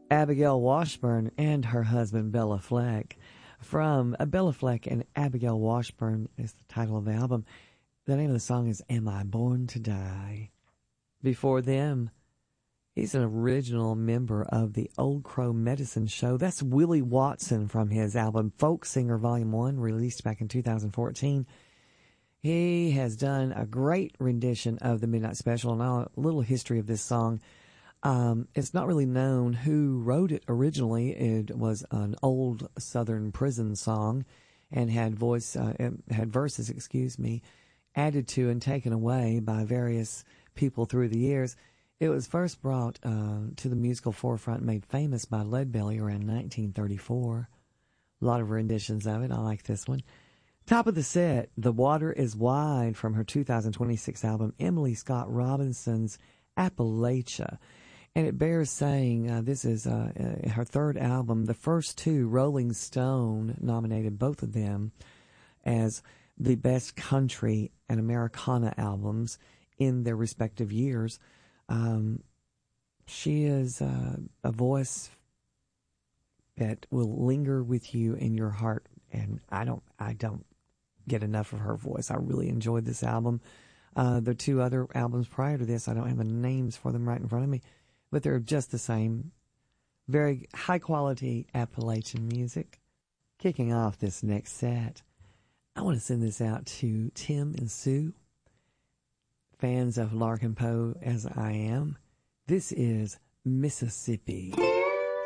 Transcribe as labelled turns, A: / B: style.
A: Abigail Washburn and her husband Bella Fleck. From Bella Fleck and Abigail Washburn is the title of the album. The name of the song is Am I Born to Die? Before them, he's an original member of the Old Crow Medicine Show. That's Willie Watson from his album Folk Singer Volume 1, released back in 2014. He has done a great rendition of the Midnight Special, and a little history of this song. It's not really known who wrote it originally. It was an old Southern prison song and had verses, added to and taken away by various people through the years. It was first brought to the musical forefront, made famous by Leadbelly around 1934. A lot of renditions of it. I like this one. Top of the set, The Water is Wide from her 2026 album, Emily Scott Robinson's Appalachia. And it bears saying this is her third album. The first two, Rolling Stone nominated both of them as the best country and Americana albums in their respective years. She is a voice that will linger with you in your heart, and I don't get enough of her voice. I really enjoyed this album. The two other albums prior to this, I don't have the names for them right in front of me, but they're just the same. Very high quality Appalachian music. Kicking off this next set, I want to send this out to Tim and Sue, fans of Larkin Poe as I am. This is Mississippi.